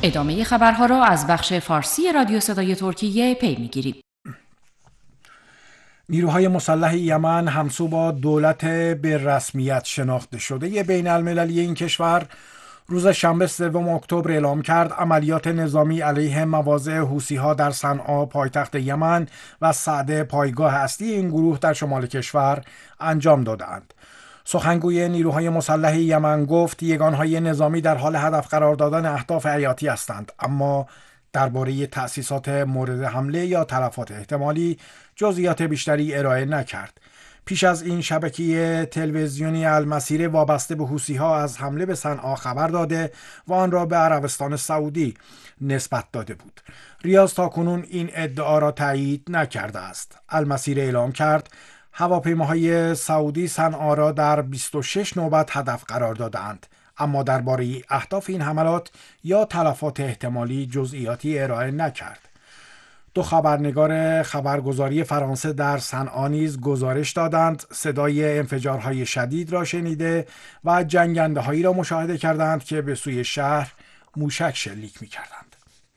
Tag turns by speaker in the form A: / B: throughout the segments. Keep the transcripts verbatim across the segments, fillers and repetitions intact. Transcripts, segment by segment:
A: ادامه خبرها را از بخش فارسی رادیو صدای ترکیه پی می‌گیریم.
B: نیروهای مسلح یمن همسو با دولت به رسمیت شناخته شده بین المللی این کشور روز شنبه سوم اکتبر اعلام کرد عملیات نظامی علیه مواضع حوثی‌ها در صنعا پایتخت یمن و سعده پایگاه اصلی این گروه در شمال کشور انجام دادند. سخنگوی نیروهای مسلح یمن گفت یگانهای نظامی در حال هدف قرار دادن اهداف حیاتی هستند، اما درباره تأسیسات مورد حمله یا تلفات احتمالی جزئیات بیشتری ارائه نکرد. پیش از این شبکه تلویزیونی المسیره وابسته به حوثی‌ها از حمله به صنعا خبر داده و آن را به عربستان سعودی نسبت داده بود. ریاض تاکنون این ادعا را تایید نکرده است. المسیره اعلام کرد هواپیماهای سعودی صنعا را در بیست و شش نوبت هدف قرار دادند، اما درباره اهداف این حملات یا تلفات احتمالی جزئیاتی ارائه نکرد. دو خبرنگار خبرگزاری فرانسه در صنعا نیز گزارش دادند صدای انفجارهای شدید را شنیده و جنگنده هایی را مشاهده کردند که به سوی شهر موشک شلیک می کردند.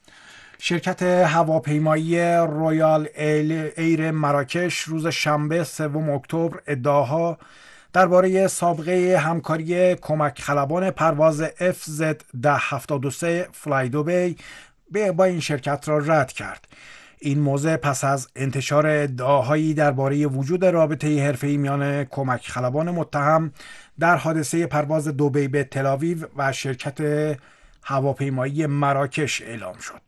B: شرکت هواپیمایی رویال ایر مراکش روز شنبه سوم اکتبر ادعاها درباره سابقه همکاری کمک خلبان پرواز اف زد ده هفتاد و سه فلایدوبی با این شرکت را رد کرد. این موضع پس از انتشار ادعاهایی درباره وجود رابطه حرفه‌ای میان کمک خلبان متهم در حادثه پرواز دبی به تل‌آویو و شرکت هواپیمایی مراکش اعلام شد.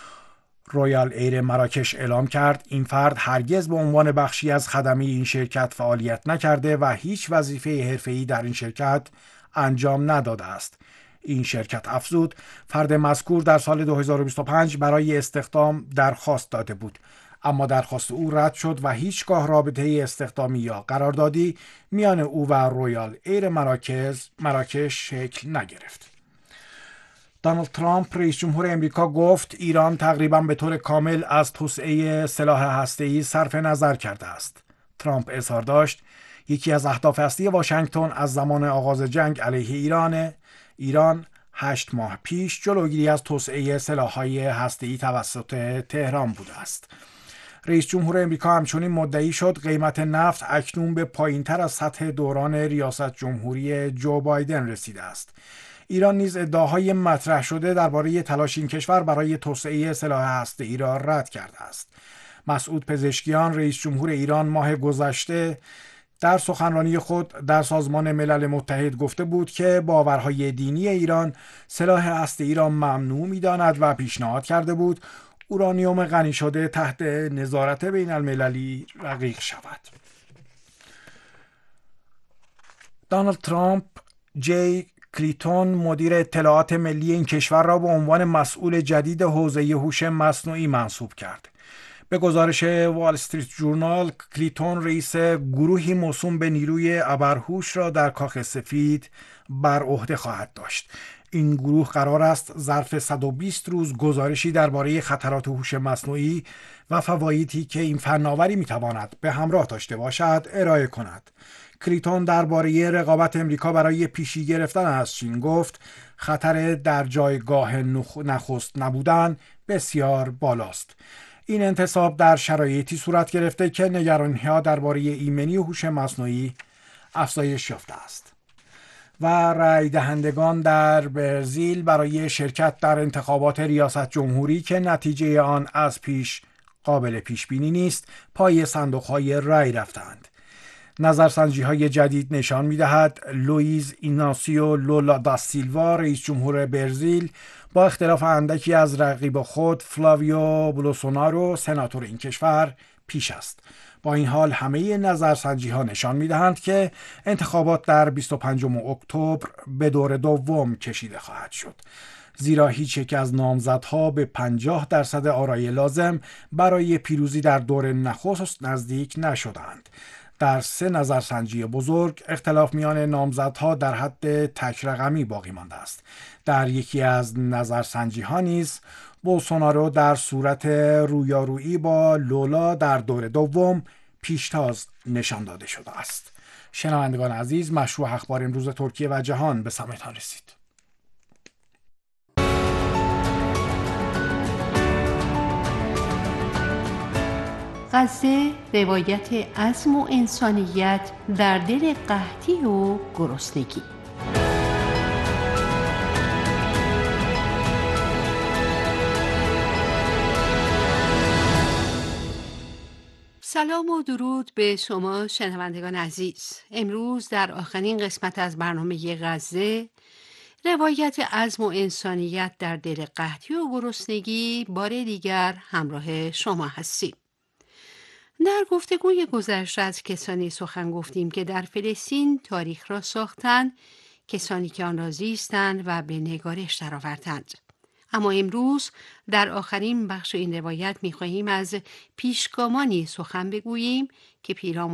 B: رویال ایر مراکش اعلام کرد این فرد هرگز به عنوان بخشی از خدمه این شرکت فعالیت نکرده و هیچ وظیفه حرفه‌ای در این شرکت انجام نداده است. این شرکت افزود فرد مذکور در سال دو هزار و بیست و پنج برای استخدام درخواست داده بود، اما درخواست او رد شد و هیچگاه رابطه استخدامی یا قراردادی میان او و رویال ایر مراکز مراکش شکل نگرفت. دونالد ترامپ رئیس جمهور امریکا گفت ایران تقریباً به طور کامل از توسعه سلاح هسته‌ای صرف نظر کرده است. ترامپ اظهار داشت یکی از اهداف اصلی واشنگتن از زمان آغاز جنگ علیه ایران ایران هشت ماه پیش جلوگیری از توسعه سلاح‌های هسته‌ای توسط تهران بوده است. رئیس جمهور امریکا همچنین مدعی شد قیمت نفت اکنون به پایین‌تر از سطح دوران ریاست جمهوری جو بایدن رسیده است. ایران نیز ادعاهای مطرح شده درباره تلاش این کشور برای توسعه سلاح هسته‌ای را رد کرده است. مسعود پزشکیان رئیس جمهور ایران ماه گذشته در سخنرانی خود در سازمان ملل متحد گفته بود که باورهای دینی ایران سلاح هسته‌ای را ممنوع می‌داند و پیشنهاد کرده بود اورانیوم غنی شده تحت نظارت بین المللی رقیق شود. دونالد ترامپ جی کلیتون مدیر اطلاعات ملی این کشور را به عنوان مسئول جدید حوزه هوش مصنوعی منصوب کرد. به گزارش وال استریت جورنال، کلیتون رئیس گروهی موسوم به نیروی ابرهوش را در کاخ سفید بر عهده خواهد داشت. این گروه قرار است ظرف صد و بیست روز گزارشی درباره خطرات هوش مصنوعی و فوایدی که این فناوری میتواند به همراه داشته باشد ارائه کند. کلیتون درباره رقابت امریکا برای پیشی گرفتن از چین گفت خطر در جایگاه نخست نبودن بسیار بالاست. این انتصاب در شرایطی صورت گرفته که نگرانی‌ها درباره ایمنی هوش مصنوعی افزایش یافته است. و رای دهندگان در برزیل برای شرکت در انتخابات ریاست جمهوری که نتیجه آن از پیش قابل پیش بینی نیست، پای صندوق‌های رای رفتند. نظرسنجی‌های جدید نشان می‌دهد لوئیز ایناسیو لولا دا سیلوا رئیس جمهور برزیل با اختلاف اندکی از رقیب خود فلاویو بولسونارو سناتور این کشور پیش است. با این حال همه نظرسنجی‌ها نشان می‌دهند که انتخابات در بیست و پنجم اکتبر به دور دوم کشیده خواهد شد، زیرا هیچ یک از نامزدها به پنجاه درصد آرای لازم برای پیروزی در دور نخست نزدیک نشدند. در سه نظرسنجی بزرگ اختلاف میان نامزدها در حد تک رقمی باقی مانده است. در یکی از نظرسنجی ها نیز بولسونارو در صورت رویارویی با لولا در دور دوم پیشتاز نشان داده شده است. شنوندگان عزیز، مشروع اخبار امروز ترکیه و جهان به سمعتان رسید.
C: غزه روایت عزم و انسانیت در دل قحطی و گرسنگی. سلام و درود به شما شنوندگان عزیز. امروز در آخرین قسمت از برنامه غزه، روایت عزم و انسانیت در دل قحطی و گرسنگی، بار دیگر همراه شما هستیم. در گفتگوی گذشته از کسانی سخن گفتیم که در فلسطین تاریخ را ساختند، کسانی که آن را زیستند و به نگارش درآوردند. اما امروز در آخرین بخش این روایت می‌خواهیم از پیشگامانی سخن بگوییم که پیرامون